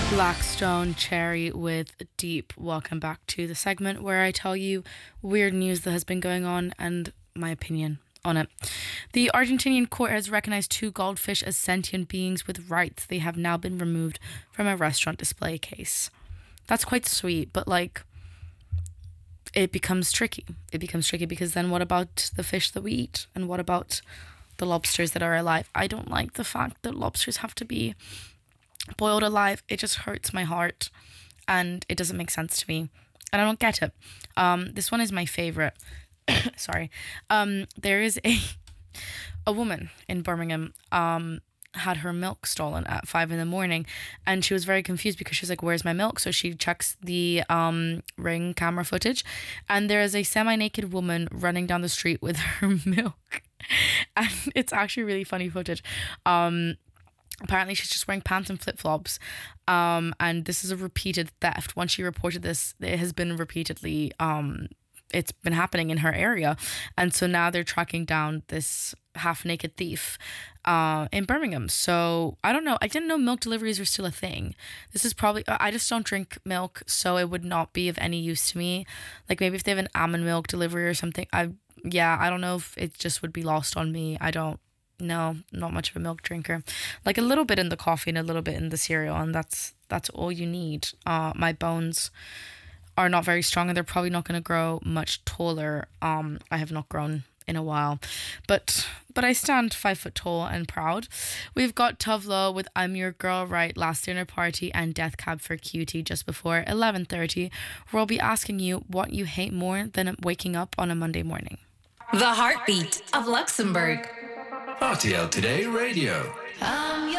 Blackstone Cherry with Deep. Welcome back to the segment where I tell you weird news that has been going on and my opinion on it. The Argentinian court has recognized two goldfish as sentient beings with rights. They have now been removed from a restaurant display case. That's quite sweet, but it becomes tricky. It becomes tricky because then what about the fish that we eat? And what about the lobsters that are alive? I don't like the fact that lobsters have to be boiled alive. It just hurts my heart and it doesn't make sense to me and I don't get it. This one is my favorite. Sorry. There is a woman in Birmingham had her milk stolen at 5 a.m. and she was very confused because she's like, where's my milk? So she checks the Ring camera footage and there is a semi-naked woman running down the street with her milk and it's actually really funny footage. Apparently she's just wearing pants and flip-flops, and this is a repeated theft. Once she reported this, it has been repeatedly it's been happening in her area, and so now they're tracking down this half-naked thief in Birmingham. So I don't know, I didn't know milk deliveries are still a thing. This is probably, I just don't drink milk, so it would not be of any use to me. Like maybe if they have an almond milk delivery or something, I don't know if it just would be lost on me. No, not much of a milk drinker. Like a little bit in the coffee and a little bit in the cereal, and that's all you need. My bones are not very strong and they're probably not going to grow much taller. I have not grown in a while, but I stand 5 foot tall and proud. We've got Tuvlo with I'm Your Girl Right, Last Dinner Party, and Death Cab for Cutie just before 11:30, where I'll be asking you what you hate more than waking up on a Monday morning. The heartbeat of Luxembourg. RTL Today Radio.